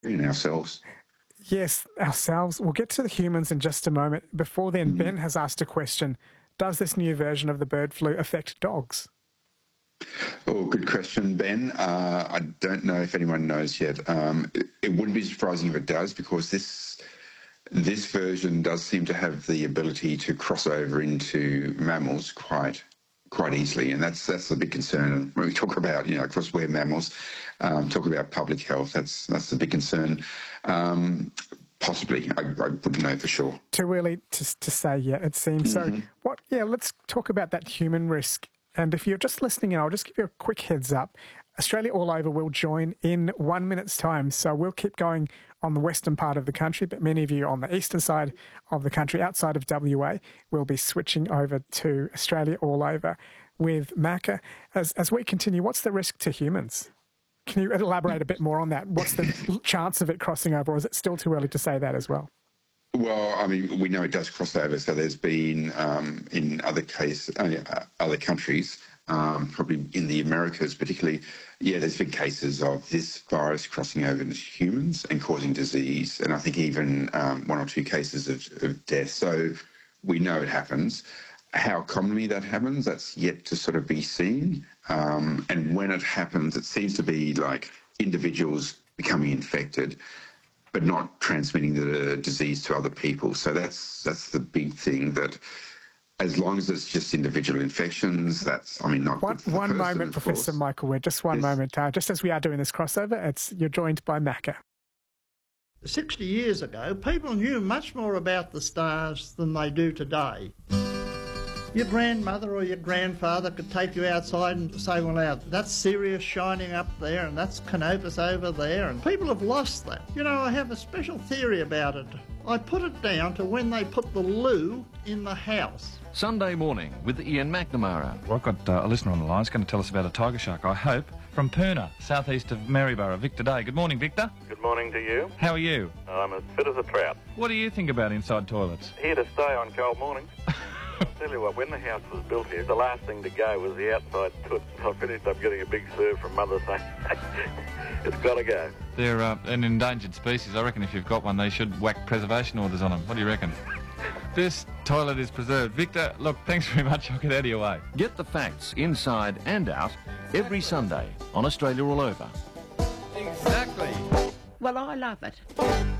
in ourselves. Yes, ourselves. We'll get to the humans in just a moment. Before then, Ben has asked a question. Does this new version of the bird flu affect dogs? Oh, good question, Ben. I don't know if anyone knows yet. It wouldn't be surprising if it does, because this version does seem to have the ability to cross over into mammals quite easily, and that's the big concern when we talk about crosswear mammals. Talk about public health. That's the big concern. Possibly, I wouldn't know for sure. Too early to say yet, it seems. So, let's talk about that human risk. And if you're just listening in, I'll just give you a quick heads up. Australia All Over will join in 1 minute's time. So we'll keep going on the western part of the country, but many of you on the eastern side of the country, outside of WA, will be switching over to Australia All Over with Macca. As we continue, what's the risk to humans? Can you elaborate a bit more on that? What's the chance of it crossing over, or is it still too early to say that as well? Well, I mean, we know it does cross over. So there's been, in other countries, probably in the Americas particularly, there's been cases of this virus crossing over into humans and causing disease, and I think even 1 or 2 cases of death. So we know it happens. How commonly that happens, that's yet to sort of be seen. And when it happens, it seems to be like individuals becoming infected, but not transmitting the disease to other people. So that's the big thing, that as long as it's just individual infections, that's, not good for the One person, moment, Professor Michael Weir, just one moment. Just as we are doing this crossover, you're joined by Macca. 60 years ago, people knew much more about the stars than they do today. Your grandmother or your grandfather could take you outside and say, well, now, that's Sirius shining up there and that's Canopus over there, and people have lost that. I have a special theory about it. I put it down to when they put the loo in the house. Sunday morning with Ian McNamara. Well, I've got a listener on the line. He's going to tell us about a tiger shark, I hope, from Puna, southeast of Maryborough. Victor Day. Good morning, Victor. Good morning to you. How are you? I'm as fit as a trout. What do you think about inside toilets? Here to stay on cold mornings. I'll tell you what, when the house was built here, the last thing to go was the outside toot. I finished up getting a big serve from Mother saying, it's got to go. They're an endangered species. I reckon if you've got one, they should whack preservation orders on them. What do you reckon? This toilet is preserved. Victor, look, thanks very much. I'll get out of your way. Get the facts inside and out every Sunday on Australia All Over. Exactly. Well, I love it.